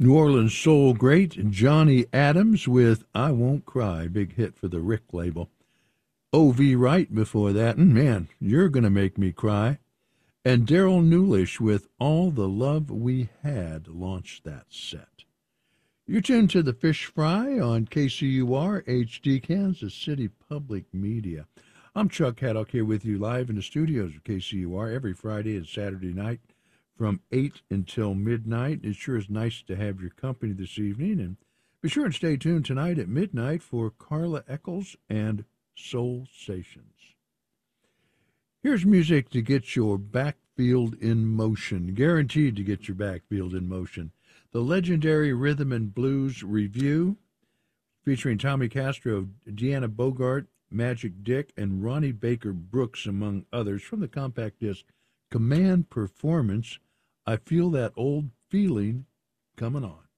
New Orleans soul great Johnny Adams with I Won't Cry, big hit for the Rick label. O.V. Wright before that, and man, you're going to make me cry. And Daryl Newlish with All the Love We Had launched that set. You're tuned to the Fish Fry on KCUR HD, Kansas City Public Media. I'm Chuck Haddock here with you live in the studios of KCUR every Friday and Saturday night from 8 until midnight. It sure is nice to have your company this evening. And be sure and stay tuned tonight at midnight for Carla Eccles and Soul Stations. Here's music to get your backfield in motion, guaranteed to get your backfield in motion. The legendary Rhythm and Blues Review, featuring Tommy Castro, Deanna Bogart, Magic Dick, and Ronnie Baker Brooks, among others, from the compact disc Command Performance, I Feel That Old Feeling Coming On.